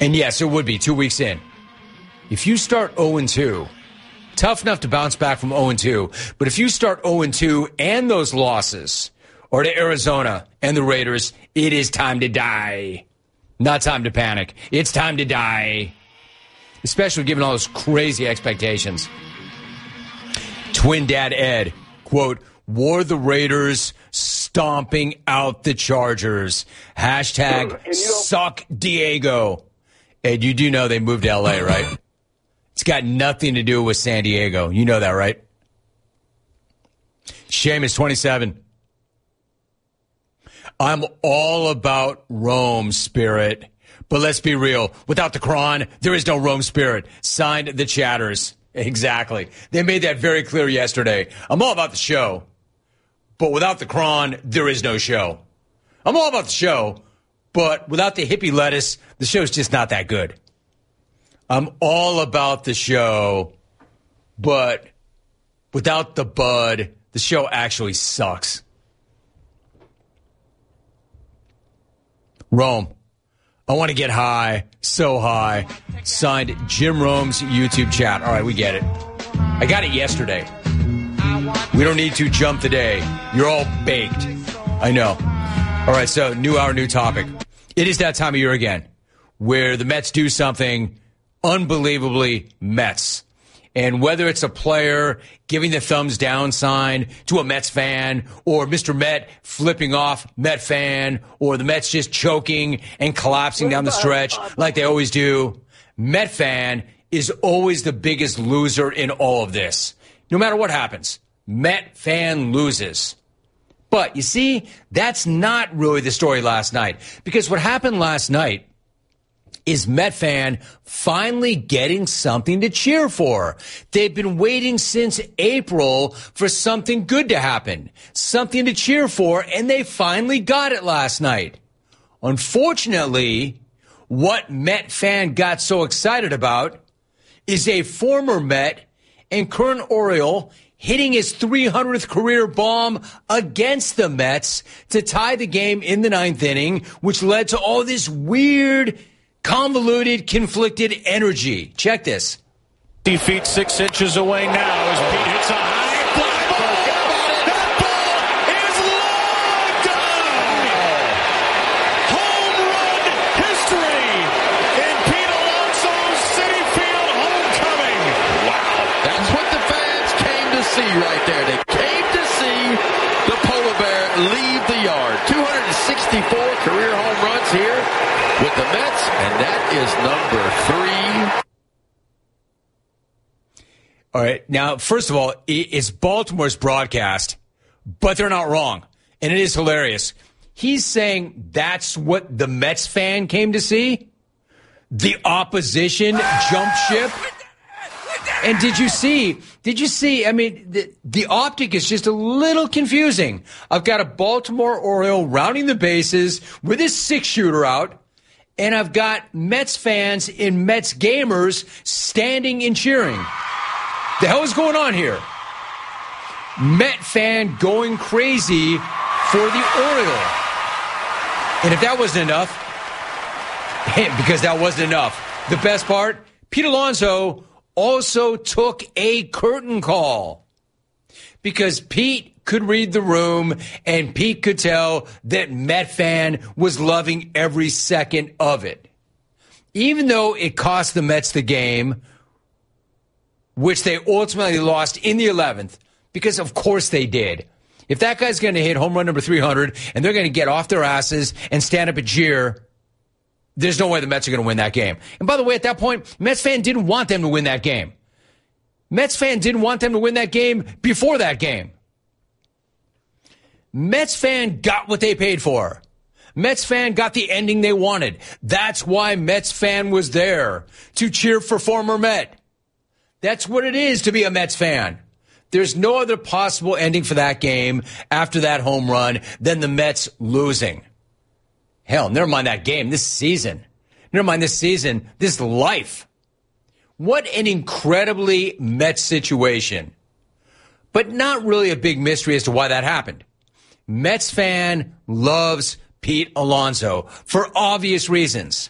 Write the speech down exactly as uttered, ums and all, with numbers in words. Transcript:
And yes, it would be two weeks in. If you start oh and two, tough enough to bounce back from oh and two, but if you start oh and two and those losses, or to Arizona and the Raiders, it is time to die. Not time to panic. It's time to die. Especially given all those crazy expectations. Twin Dad Ed, quote, wore the Raiders stomping out the Chargers. Hashtag suck Diego. Ed, you do know they moved to L A, right? It's got nothing to do with San Diego. You know that, right? Seamus, twenty-seven. I'm all about Rome spirit. But let's be real. Without the Kron, there is no Rome spirit. Signed the Chatters. Exactly. They made that very clear yesterday. I'm all about the show. But without the Kron, there is no show. I'm all about the show. But without the hippie lettuce, the show's just not that good. I'm all about the show. But without the bud, the show actually sucks. Rome. I want to get high, so high. Signed Jim Rome's YouTube chat. All right, we get it. I got it yesterday. We don't need to jump the day. You're all baked. I know. All right, so new hour, new topic. It is that time of year again where the Mets do something unbelievably Mets. And whether it's a player giving the thumbs down sign to a Mets fan, or Mister Met flipping off Met fan, or the Mets just choking and collapsing down the stretch like they always do, Met fan is always the biggest loser in all of this. No matter what happens, Met fan loses. But you see, that's not really the story last night. Because what happened last night is Met fan finally getting something to cheer for. They've been waiting since April for something good to happen, something to cheer for, and they finally got it last night. Unfortunately, what Met fan got so excited about is a former Met and current Oriole hitting his three hundredth career bomb against the Mets to tie the game in the ninth inning, which led to all this weird, convoluted, conflicted energy. Check this. fifty feet, six inches away now as Pete hits a high fly ball. That ball is long gone. Home run history in Pete Alonso's Citi Field homecoming. Wow. That's what the fans came to see right there. They came to see the polar bear leave the yard. two hundred sixty-four career home runs here with the Mets, and that is number three. All right. Now, first of all, it's Baltimore's broadcast, but they're not wrong. And it is hilarious. He's saying that's what the Mets fan came to see? The opposition jump ship? And did you see, did you see, I mean, the, the optic is just a little confusing. I've got a Baltimore Oriole rounding the bases with his six-shooter out, and I've got Mets fans in Mets gamers standing and cheering. The hell is going on here? Met fan going crazy for the Oriole. And if that wasn't enough, because that wasn't enough, the best part, Pete Alonso also took a curtain call. Because Pete could read the room, and Pete could tell that Met fan was loving every second of it. Even though it cost the Mets the game, which they ultimately lost in the eleventh, because of course they did. If that guy's going to hit home run number three hundred and they're going to get off their asses and stand up and cheer, there's no way the Mets are going to win that game. And by the way, at that point, Mets fan didn't want them to win that game. Mets fan didn't want them to win that game before that game. Mets fan got what they paid for. Mets fan got the ending they wanted. That's why Mets fan was there, to cheer for former Met. That's what it is to be a Mets fan. There's no other possible ending for that game after that home run than the Mets losing. Hell, never mind that game, this season. Never mind this season, this life. What an incredibly Mets situation. But not really a big mystery as to why that happened. Mets fan loves Pete Alonso for obvious reasons.